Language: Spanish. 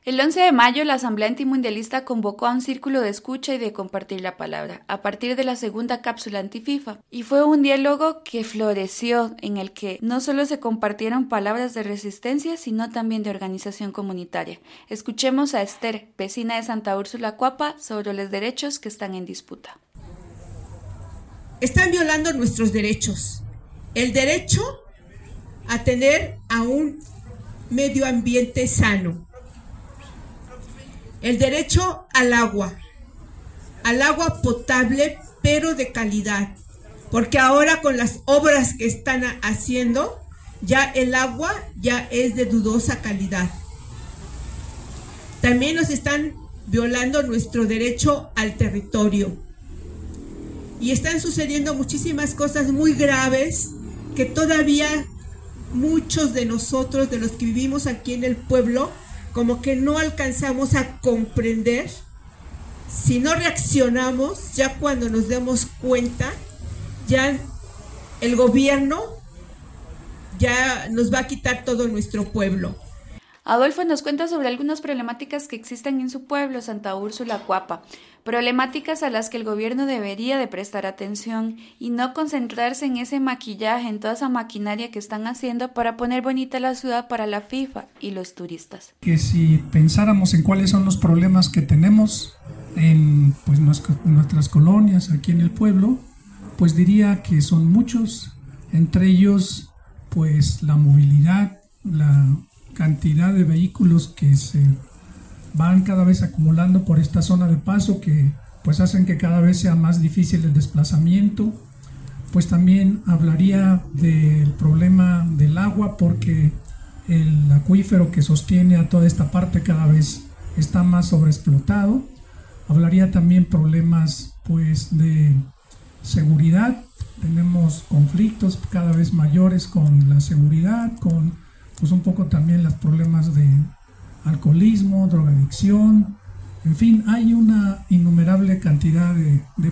El 11 de mayo, la Asamblea Antimundialista convocó a un círculo de escucha y de compartir la palabra, a partir de la segunda cápsula anti-FIFA. Y fue un diálogo que floreció, en el que no solo se compartieron palabras de resistencia, sino también de organización comunitaria. Escuchemos a Esther, vecina de Santa Úrsula Cuapa, sobre los derechos que están en disputa. Están violando nuestros derechos. El derecho a tener a un medio ambiente sano. El derecho al agua potable, pero de calidad, porque ahora con las obras que están haciendo, ya el agua ya es de dudosa calidad. También nos están violando nuestro derecho al territorio. Y están sucediendo muchísimas cosas muy graves que todavía muchos de nosotros, de los que vivimos aquí en el pueblo, como que no alcanzamos a comprender. Si no reaccionamos, ya cuando nos demos cuenta, ya el gobierno ya nos va a quitar todo nuestro pueblo. Adolfo nos cuenta sobre algunas problemáticas que existen en su pueblo, Santa Úrsula Cuapa, problemáticas a las que el gobierno debería de prestar atención y no concentrarse en ese maquillaje, en toda esa maquinaria que están haciendo para poner bonita la ciudad para la FIFA y los turistas. Que si pensáramos en cuáles son los problemas que tenemos en nuestras colonias, aquí en el pueblo, pues diría que son muchos, entre ellos pues la movilidad, la cantidad de vehículos que se van cada vez acumulando por esta zona de paso, que pues hacen que cada vez sea más difícil el desplazamiento. Pues también hablaría del problema del agua, porque el acuífero que sostiene a toda esta parte cada vez está más sobreexplotado. Hablaría también problemas pues de seguridad. Tenemos conflictos cada vez mayores con la seguridad, con pues un poco también los problemas de alcoholismo, drogadicción, en fin, hay una innumerable cantidad de